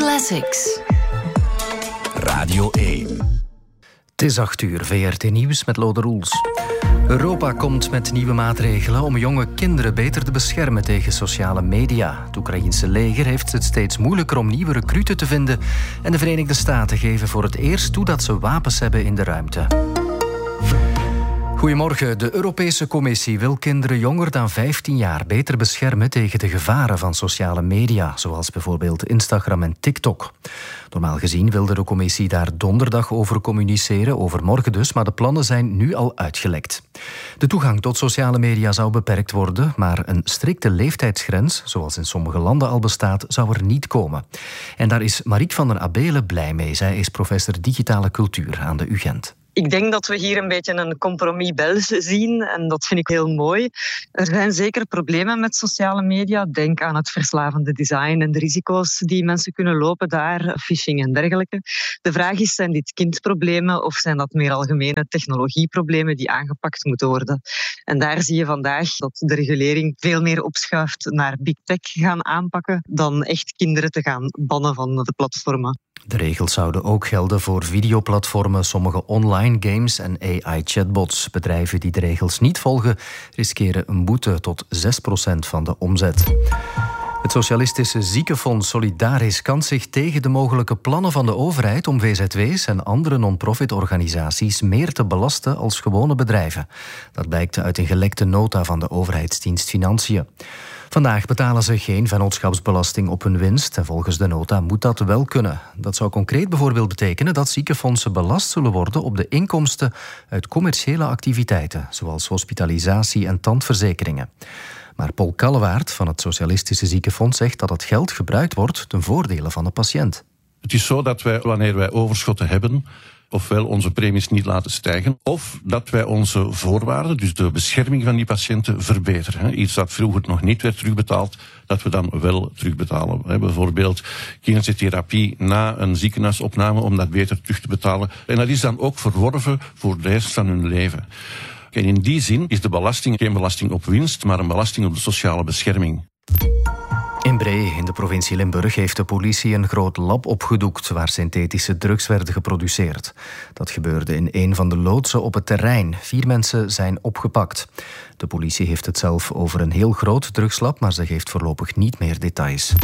Classics. Radio 1. Het is 8 uur, VRT Nieuws met Lode Roels. Europa komt met nieuwe maatregelen om jonge kinderen beter te beschermen tegen sociale media. Het Oekraïense leger heeft het steeds moeilijker om nieuwe recruten te vinden en de Verenigde Staten geven voor het eerst toe dat ze wapens hebben in de ruimte. Goedemorgen. De Europese Commissie wil kinderen jonger dan 15 jaar beter beschermen tegen de gevaren van sociale media, zoals bijvoorbeeld Instagram en TikTok. Normaal gezien wilde de Commissie daar donderdag over communiceren, overmorgen dus, maar de plannen zijn nu al uitgelekt. De toegang tot sociale media zou beperkt worden, maar een strikte leeftijdsgrens, zoals in sommige landen al bestaat, zou er niet komen. En daar is Marieke van der Abelen blij mee. Zij is professor digitale cultuur aan de UGent. Ik denk dat we hier een beetje een compromis Belge zien en dat vind ik heel mooi. Er zijn zeker problemen met sociale media. Denk aan het verslavende design en de risico's die mensen kunnen lopen daar, phishing en dergelijke. De vraag is, zijn dit kindproblemen of zijn dat meer algemene technologieproblemen die aangepakt moeten worden? En daar zie je vandaag dat de regulering veel meer opschuift naar big tech gaan aanpakken dan echt kinderen te gaan bannen van de platformen. De regels zouden ook gelden voor videoplatformen, sommige online games en AI-chatbots. Bedrijven die de regels niet volgen riskeren een boete tot 6% van de omzet. Het socialistische ziekenfonds Solidaris kan zich tegen de mogelijke plannen van de overheid om VZW's en andere non-profit-organisaties meer te belasten als gewone bedrijven. Dat blijkt uit een gelekte nota van de overheidsdienst Financiën. Vandaag betalen ze geen vennootschapsbelasting op hun winst en volgens de nota moet dat wel kunnen. Dat zou concreet bijvoorbeeld betekenen dat ziekenfondsen belast zullen worden op de inkomsten uit commerciële activiteiten, zoals hospitalisatie en tandverzekeringen. Maar Paul Kallewaert van het Socialistische Ziekenfonds zegt dat het geld gebruikt wordt ten voordele van de patiënt. Het is zo dat wij, wanneer wij overschotten hebben, ofwel onze premies niet laten stijgen, of dat wij onze voorwaarden, dus de bescherming van die patiënten, verbeteren. Iets dat vroeger nog niet werd terugbetaald, dat we dan wel terugbetalen. Bijvoorbeeld kinesiotherapie na een ziekenhuisopname, om dat beter terug te betalen. En dat is dan ook verworven voor de rest van hun leven. En in die zin is de belasting geen belasting op winst, maar een belasting op de sociale bescherming. In Bree, in de provincie Limburg, heeft de politie een groot lab opgedoekt waar synthetische drugs werden geproduceerd. Dat gebeurde in een van de loodsen op het terrein. 4 mensen zijn opgepakt. De politie heeft het zelf over een heel groot drugslab, maar ze geeft voorlopig niet meer details.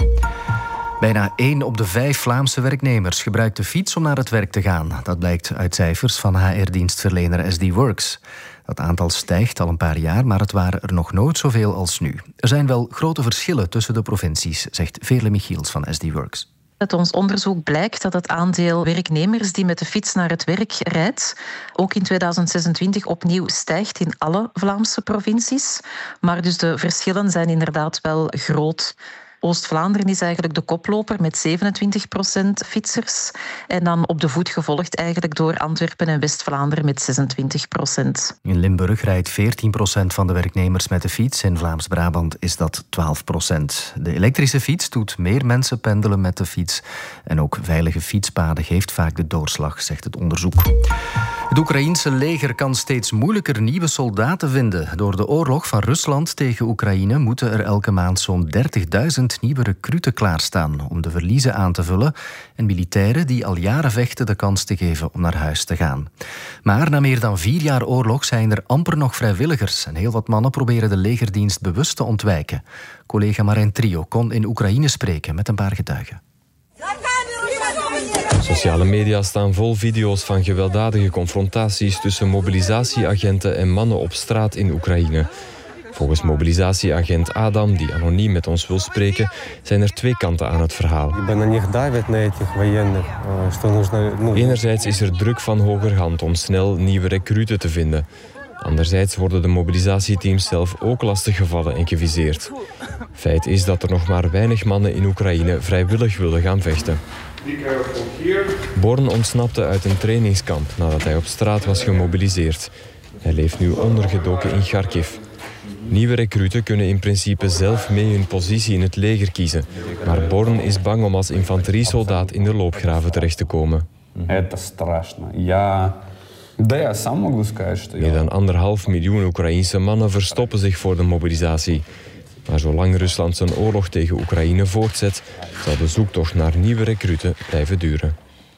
Bijna 1 op de 5 Vlaamse werknemers gebruikt de fiets om naar het werk te gaan. Dat blijkt uit cijfers van HR-dienstverlener SD Works. Dat aantal stijgt al een paar jaar, maar het waren er nog nooit zoveel als nu. Er zijn wel grote verschillen tussen de provincies, zegt Veerle Michiels van SD Works. Uit ons onderzoek blijkt dat het aandeel werknemers die met de fiets naar het werk rijdt ook in 2026 opnieuw stijgt in alle Vlaamse provincies. Maar dus de verschillen zijn inderdaad wel groot. Oost-Vlaanderen is eigenlijk de koploper met 27% fietsers. En dan op de voet gevolgd eigenlijk door Antwerpen en West-Vlaanderen met 26%. In Limburg rijdt 14% van de werknemers met de fiets. In Vlaams-Brabant is dat 12%. De elektrische fiets doet meer mensen pendelen met de fiets. En ook veilige fietspaden geeft vaak de doorslag, zegt het onderzoek. Het Oekraïense leger kan steeds moeilijker nieuwe soldaten vinden. Door de oorlog van Rusland tegen Oekraïne moeten er elke maand zo'n 30.000 nieuwe recruten klaarstaan om de verliezen aan te vullen en militairen die al jaren vechten de kans te geven om naar huis te gaan. Maar na meer dan 4 jaar oorlog zijn er amper nog vrijwilligers en heel wat mannen proberen de legerdienst bewust te ontwijken. Collega Marijn Trio kon in Oekraïne spreken met een paar getuigen. Sociale media staan vol video's van gewelddadige confrontaties tussen mobilisatieagenten en mannen op straat in Oekraïne. Volgens mobilisatieagent Adam, die anoniem met ons wil spreken, zijn er 2 kanten aan het verhaal. Enerzijds is er druk van hogerhand om snel nieuwe recruten te vinden. Anderzijds worden de mobilisatieteams zelf ook lastiggevallen en geviseerd. Feit is dat er nog maar weinig mannen in Oekraïne vrijwillig willen gaan vechten. Born ontsnapte uit een trainingskamp nadat hij op straat was gemobiliseerd. Hij leeft nu ondergedoken in Kharkiv. Nieuwe recruten kunnen in principe zelf mee hun positie in het leger kiezen. Maar Born is bang om als infanteriesoldaat in de loopgraven terecht te komen. Meer dan 1,5 miljoen Oekraïense mannen verstoppen zich voor de mobilisatie. Maar zolang Rusland zijn oorlog tegen Oekraïne voortzet, zal de zoektocht naar nieuwe recruten blijven duren.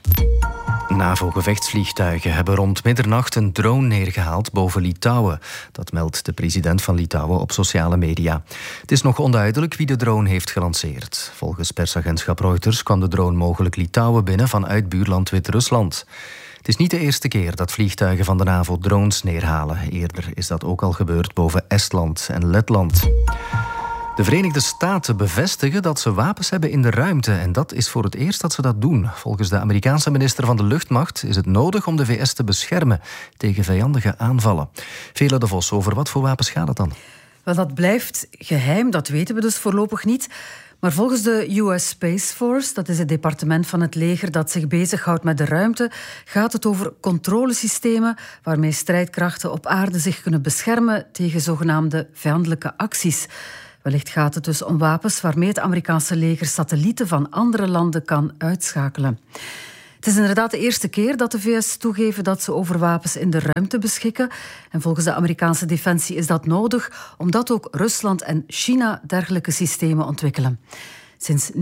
NAVO-gevechtsvliegtuigen hebben rond middernacht een drone neergehaald boven Litouwen. Dat meldt de president van Litouwen op sociale media. Het is nog onduidelijk wie de drone heeft gelanceerd. Volgens persagentschap Reuters kwam de drone mogelijk Litouwen binnen vanuit buurland Wit-Rusland. Het is niet de eerste keer dat vliegtuigen van de NAVO drones neerhalen. Eerder is dat ook al gebeurd boven Estland en Letland. De Verenigde Staten bevestigen dat ze wapens hebben in de ruimte. En dat is voor het eerst dat ze dat doen. Volgens de Amerikaanse minister van de Luchtmacht is het nodig om de VS te beschermen tegen vijandige aanvallen. Vela de Vos, over wat voor wapens gaat het dan? Wel, dat blijft geheim, dat weten we dus voorlopig niet. Maar volgens de US Space Force, dat is het departement van het leger dat zich bezighoudt met de ruimte, gaat het over controlesystemen waarmee strijdkrachten op aarde zich kunnen beschermen tegen zogenaamde vijandelijke acties. Wellicht gaat het dus om wapens waarmee het Amerikaanse leger satellieten van andere landen kan uitschakelen. Het is inderdaad de eerste keer dat de VS toegeven dat ze over wapens in de ruimte beschikken. En volgens de Amerikaanse defensie is dat nodig, omdat ook Rusland en China dergelijke systemen ontwikkelen. Sinds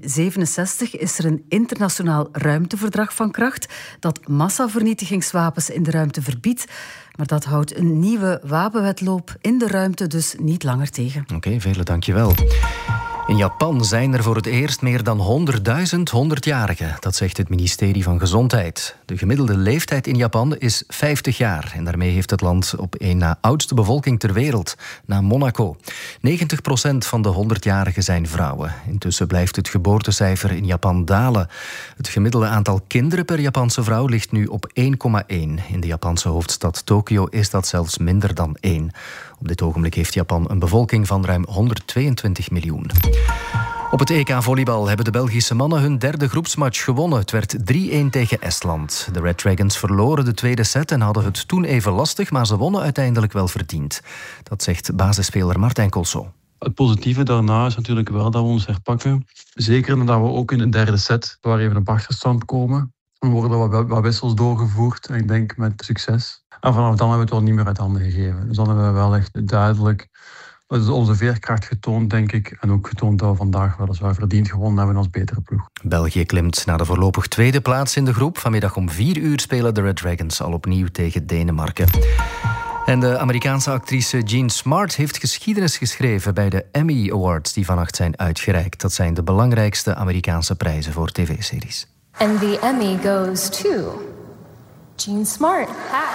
1967 is er een internationaal ruimteverdrag van kracht dat massavernietigingswapens in de ruimte verbiedt. Maar dat houdt een nieuwe wapenwetloop in de ruimte dus niet langer tegen. Oké, vele dankjewel. In Japan zijn er voor het eerst meer dan 100.000 100-jarigen. Dat zegt het ministerie van Gezondheid. De gemiddelde leeftijd in Japan is 50 jaar. En daarmee heeft het land op één na oudste bevolking ter wereld, na Monaco. 90% van de 100-jarigen zijn vrouwen. Intussen blijft het geboortecijfer in Japan dalen. Het gemiddelde aantal kinderen per Japanse vrouw ligt nu op 1,1. In de Japanse hoofdstad Tokio is dat zelfs minder dan 1. Op dit ogenblik heeft Japan een bevolking van ruim 122 miljoen. Op het EK-volleybal hebben de Belgische mannen hun derde groepsmatch gewonnen. Het werd 3-1 tegen Estland. De Red Dragons verloren de tweede set en hadden het toen even lastig, maar ze wonnen uiteindelijk wel verdiend. Dat zegt basisspeler Martijn Kolso. Het positieve daarna is natuurlijk wel dat we ons herpakken. Zeker nadat we ook in de derde set waar even op achterstand komen. Er worden wat wissels doorgevoerd en ik denk met succes. En vanaf dan hebben we het wel niet meer uit handen gegeven. Dus dan hebben we wel echt duidelijk onze veerkracht getoond, denk ik. En ook getoond dat we vandaag weliswaar verdiend gewonnen hebben als betere ploeg. België klimt naar de voorlopig tweede plaats in de groep. Vanmiddag om 4 uur spelen de Red Dragons al opnieuw tegen Denemarken. En de Amerikaanse actrice Jean Smart heeft geschiedenis geschreven bij de Emmy Awards die vannacht zijn uitgereikt. Dat zijn de belangrijkste Amerikaanse prijzen voor tv-series. And the Emmy goes to Jean Smart.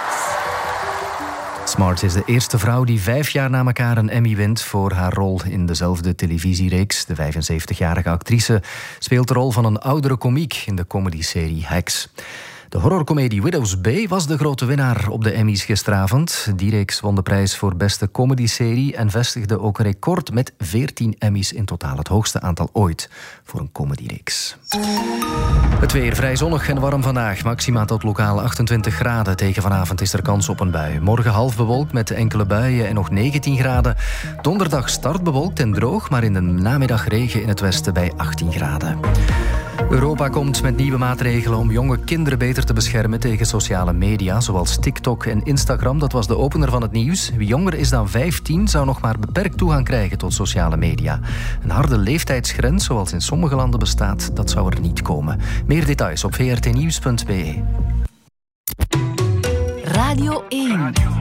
Smart is de eerste vrouw die 5 jaar na elkaar een Emmy wint voor haar rol in dezelfde televisiereeks. De 75-jarige actrice speelt de rol van een oudere komiek in de comedyserie Hacks. De horrorcomedie Widow's Bay was de grote winnaar op de Emmys gisteravond. Die reeks won de prijs voor beste comedyserie en vestigde ook een record met 14 Emmys in totaal. Het hoogste aantal ooit voor een comedyreeks. Het weer vrij zonnig en warm vandaag. Maxima tot lokaal 28 graden. Tegen vanavond is er kans op een bui. Morgen half bewolkt met enkele buien en nog 19 graden. Donderdag start bewolkt en droog, maar in de namiddag regen in het westen bij 18 graden. Europa komt met nieuwe maatregelen om jonge kinderen beter te beschermen tegen sociale media, zoals TikTok en Instagram. Dat was de opener van het nieuws. Wie jonger is dan 15 zou nog maar beperkt toegang krijgen tot sociale media. Een harde leeftijdsgrens, zoals in sommige landen bestaat, dat zou er niet komen. Meer details op vrtnieuws.be. Radio 1.